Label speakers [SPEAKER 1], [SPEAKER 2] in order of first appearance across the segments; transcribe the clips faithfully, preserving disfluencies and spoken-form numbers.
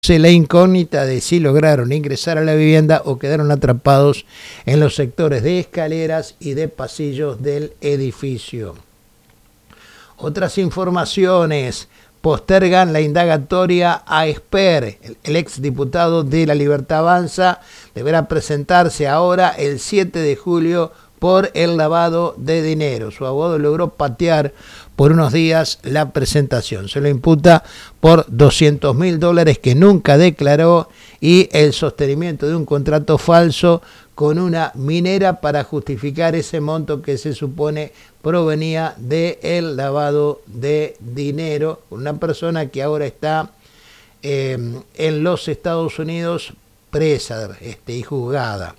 [SPEAKER 1] la incógnita de si lograron ingresar a la vivienda o quedaron atrapados en los sectores de escaleras y de pasillos del edificio. Otras informaciones: postergan la indagatoria a Esper. El, el exdiputado de La Libertad Avanza deberá presentarse ahora el siete de julio por el lavado de dinero. Su abogado logró patear por unos días la presentación. Se lo imputa por doscientos mil dólares que nunca declaró y el sostenimiento de un contrato falso con una minera para justificar ese monto que se supone provenía del lavado de dinero. Una persona que ahora está eh, en los Estados Unidos presa este, y juzgada.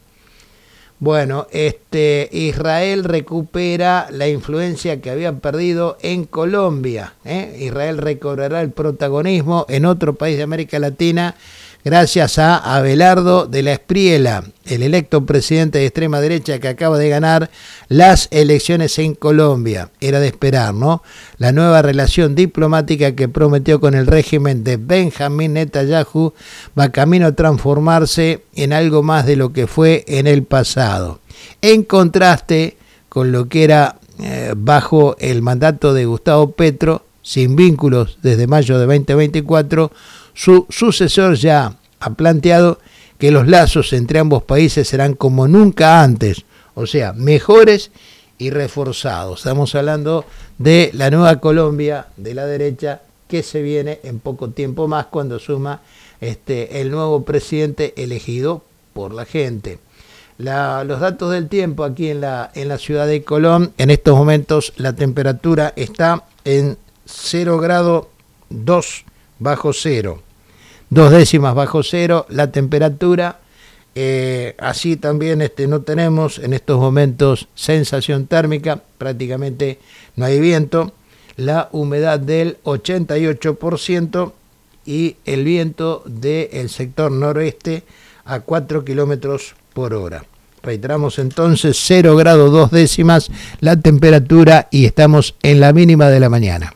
[SPEAKER 1] Bueno, este, Israel recupera la influencia que había perdido en Colombia. ¿eh? Israel recobrará el protagonismo en otro país de América Latina gracias a Abelardo de la Espriella, el electo presidente de extrema derecha que acaba de ganar las elecciones en Colombia. Era de esperar, ¿no? La nueva relación diplomática que prometió con el régimen de Benjamín Netanyahu va camino a transformarse en algo más de lo que fue en el pasado. En contraste con lo que era eh, bajo el mandato de Gustavo Petro, sin vínculos desde mayo de veinte veinticuatro, su sucesor ya ha planteado que los lazos entre ambos países serán como nunca antes, o sea, mejores y reforzados. Estamos hablando de la nueva Colombia de la derecha que se viene en poco tiempo más cuando suma este, el nuevo presidente elegido por la gente. La, los datos del tiempo aquí en la, en la ciudad de Colón: en estos momentos la temperatura está en cero grado dos bajo cero, dos décimas bajo cero la temperatura. Eh, así también este, no tenemos en estos momentos sensación térmica, prácticamente no hay viento, la humedad del ochenta y ocho por ciento y el viento del sector noroeste a cuatro kilómetros por hora. Reiteramos entonces, cero grado dos décimas la temperatura y estamos en la mínima de la mañana.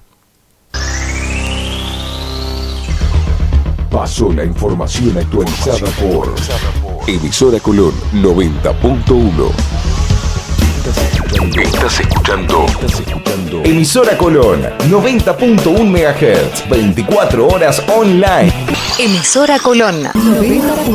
[SPEAKER 2] Pasó la información actualizada por Emisora Colón noventa punto uno. Estás escuchando Emisora Colón noventa punto uno megahertz, veinticuatro horas online.
[SPEAKER 3] Emisora Colón noventa punto uno.